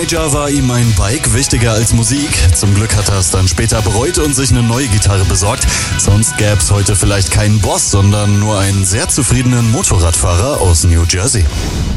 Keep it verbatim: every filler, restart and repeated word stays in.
Teenager war ihm ein Bike wichtiger als Musik. Zum Glück hat er es dann später bereut und sich eine neue Gitarre besorgt. Sonst gäbe es heute vielleicht keinen Boss, sondern nur einen sehr zufriedenen Motorradfahrer aus New Jersey.